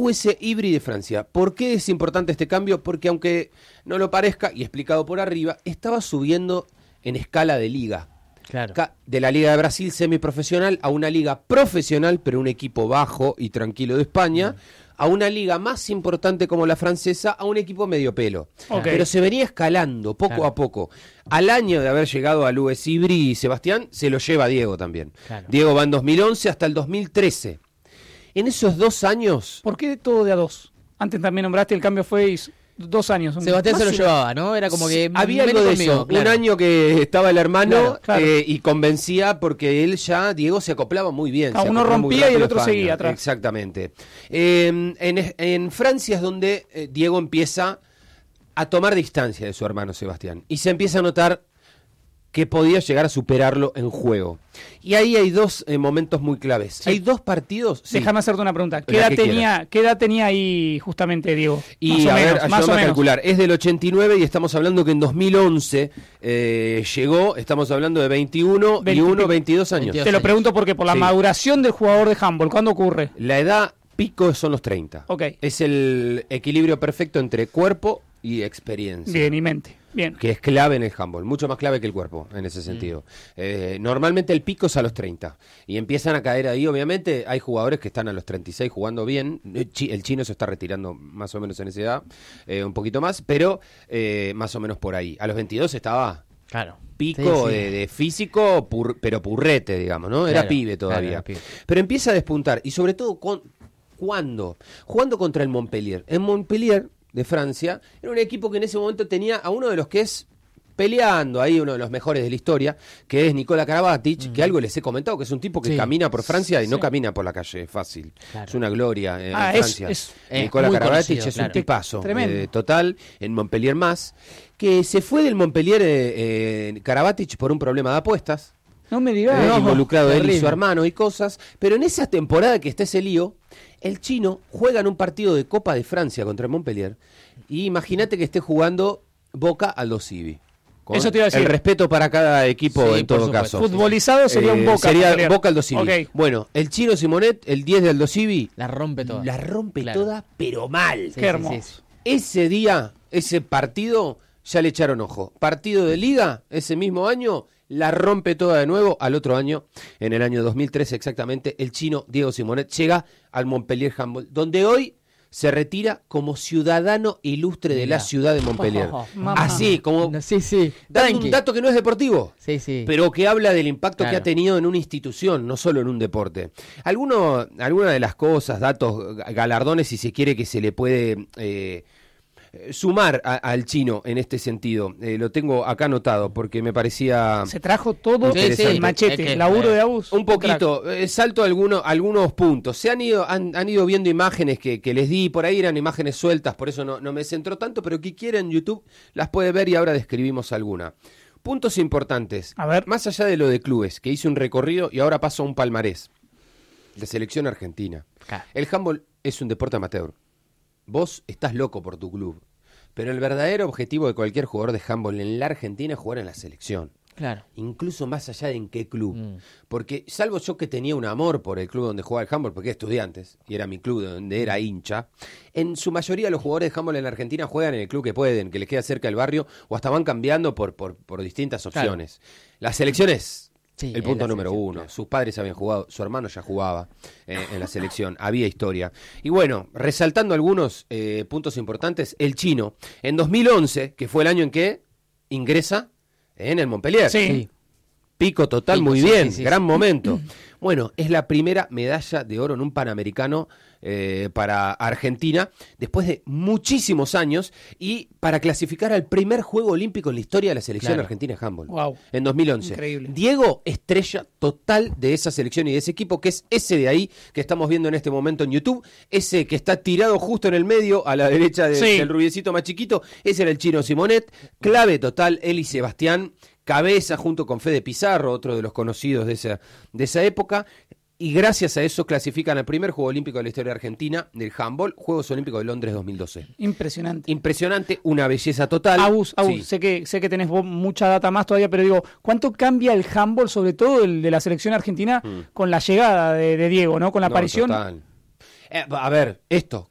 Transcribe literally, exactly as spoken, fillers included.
U S Ivry de Francia. ¿Por qué es importante este cambio? Porque aunque no lo parezca, y explicado por arriba, estaba subiendo en escala de liga. Claro. De la Liga de Brasil semiprofesional a una liga profesional, pero un equipo bajo y tranquilo de España, mm. a una liga más importante como la francesa, a un equipo medio pelo. Okay. Pero se venía escalando poco claro. a poco. Al año de haber llegado al U S Ivry y Sebastián, se lo lleva Diego también. Claro. Diego va en dos mil once hasta el dos mil trece. En esos dos años... ¿Por qué todo de a dos? Antes también nombraste, el cambio fue... Dos años. Sebastián se lo llevaba, ¿no? Era como que... Había algo de conmigo, eso. Claro. Un año que estaba el hermano claro, claro. Eh, y convencía porque él ya, Diego, se acoplaba muy bien. A uno rompía y el otro seguía atrás. Exactamente. Eh, en, en Francia es donde eh, Diego empieza a tomar distancia de su hermano Sebastián. Y se empieza a notar que podía llegar a superarlo en juego. Y ahí hay dos eh, momentos muy claves. Sí. Hay dos partidos... Sí. Déjame hacerte una pregunta. ¿Qué edad, tenía, ¿Qué edad tenía ahí justamente Diego? Y más a ver, ayúdame a calcular. Es del ochenta y nueve y estamos hablando que en dos mil once eh, llegó, estamos hablando de veintiuno, veinte, y uno, veintidós años. veintidós Te lo pregunto porque por la sí. maduración del jugador de handball, ¿cuándo ocurre? La edad pico son los treinta. Okay. Es el equilibrio perfecto entre cuerpo y experiencia. Bien, y mente. Bien. Que es clave en el handball, mucho más clave que el cuerpo en ese sentido. Mm. Eh, normalmente el pico es a los treinta y empiezan a caer ahí. Obviamente hay jugadores que están a los treinta y seis jugando bien. El chino se está retirando más o menos en esa edad, eh, un poquito más, pero eh, más o menos por ahí. A los veintidós estaba claro. pico sí, sí. De, de físico, pur, pero purrete, digamos, ¿no? Era claro, pibe todavía. Claro, era pibe. Pero empieza a despuntar y sobre todo con, ¿cuándo? Jugando contra el Montpellier. En Montpellier de Francia, era un equipo que en ese momento tenía a uno de los que es peleando ahí, uno de los mejores de la historia, que es Nikola Karabatic, mm. que algo les he comentado, que es un tipo que sí. camina por Francia y sí. no camina por la calle fácil. Claro. Es una gloria eh, ah, en Francia. Es, es, Nikola Karabatic es claro. un tipazo eh, total, en Montpellier más, que se fue del Montpellier eh, eh, Karabatic por un problema de apuestas. No me digas. Eh, no, involucrado él y su hermano y cosas, pero en esa temporada que está ese lío, el chino juega en un partido de Copa de Francia contra el Montpellier y imagínate que esté jugando Boca Aldo Civi. Eso te iba a decir. El respeto para cada equipo sí, en todo caso. Futbolizado sería eh, un Boca. Sería Boca Aldo Civi. Okay. Bueno, el chino Simonet, el diez de Aldo Civi, la rompe toda. La rompe claro. toda, pero mal. Sí, Qué hermoso. Sí, sí. Ese día, ese partido, ya le echaron ojo. Partido de liga, ese mismo año, la rompe toda de nuevo. Al otro año, en el año dos mil trece exactamente, el chino Diego Simonet llega al Montpellier Handball, donde hoy se retira como ciudadano ilustre de Mira. la ciudad de Montpellier. Oh, oh, Así, como no, sí, sí. dando un dato que no es deportivo, sí, sí. pero que habla del impacto claro. que ha tenido en una institución, no solo en un deporte. Alguno, alguna de las cosas, datos, galardones, si se quiere, que se le puede... Eh, sumar a, al chino en este sentido, eh, lo tengo acá anotado porque me parecía se trajo todo sí, sí, el machete, el laburo de Abus un poquito, eh, salto algunos algunos puntos, se han ido han, han ido viendo imágenes que, que les di, por ahí eran imágenes sueltas, por eso no, no me centro tanto, pero que quiera en YouTube las puede ver y ahora describimos alguna. Puntos importantes, a ver, más allá de lo de clubes, que hice un recorrido y ahora paso a un palmarés de selección argentina. Claro. El handball es un deporte amateur. Vos estás loco por tu club, pero el verdadero objetivo de cualquier jugador de handball en la Argentina es jugar en la selección. Claro. Incluso más allá de en qué club. Mm. Porque salvo yo que tenía un amor por el club donde jugaba el handball, porque era Estudiantes, y era mi club donde era hincha, en su mayoría los jugadores de handball en la Argentina juegan en el club que pueden, que les queda cerca del barrio, o hasta van cambiando por, por, por distintas opciones. Claro. Las selecciones... Sí, el punto número uno. Claro. Sus padres habían jugado, su hermano ya jugaba eh, en la selección, había historia. Y bueno, resaltando algunos eh, puntos importantes, el chino, en dos mil once, que fue el año en que ingresa en el Montpellier. Sí. Pico total, Pico, muy sí, bien, sí, sí, gran sí. momento. Bueno, es la primera medalla de oro en un Panamericano eh, para Argentina, después de muchísimos años, y para clasificar al primer Juego Olímpico en la historia de la selección claro. argentina de handball. Wow. En dos mil once. Increíble. Diego, estrella total de esa selección y de ese equipo, que es ese de ahí que estamos viendo en este momento en YouTube, ese que está tirado justo en el medio, a la derecha de, sí. del rubiecito más chiquito, ese era el chino Simonet, clave total, él y Sebastián, cabeza junto con Fede Pizarro, otro de los conocidos de esa, de esa época, y gracias a eso clasifican al primer Juego Olímpico de la historia argentina del handball, Juegos Olímpicos de Londres dos mil doce. Impresionante. Impresionante, una belleza total. Abus, Abus, sí. sé que sé que tenés vos mucha data más todavía, pero digo, ¿cuánto cambia el handball, sobre todo el de la selección argentina, mm. con la llegada de, de Diego, ¿no? Con la no, aparición. Total. Eh, a ver, esto,